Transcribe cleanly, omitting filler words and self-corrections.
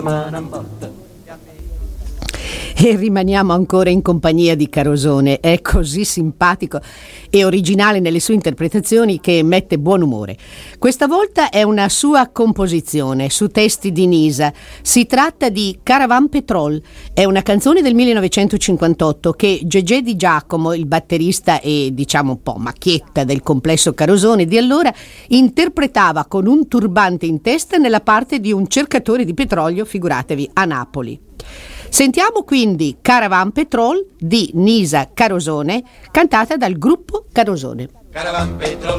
E rimaniamo ancora in compagnia di Carosone, è così simpatico e originale nelle sue interpretazioni che mette buon umore. Questa volta è una sua composizione su testi di Nisa. Si tratta di Caravan Petrol, è una canzone del 1958 che Gegè Di Giacomo, il batterista e diciamo un po' macchietta del complesso Carosone di allora, interpretava con un turbante in testa nella parte di un cercatore di petrolio, figuratevi, a Napoli. Sentiamo quindi Caravan Petrol di Nisa Carosone, cantata dal gruppo Carosone. Caravan Petrol,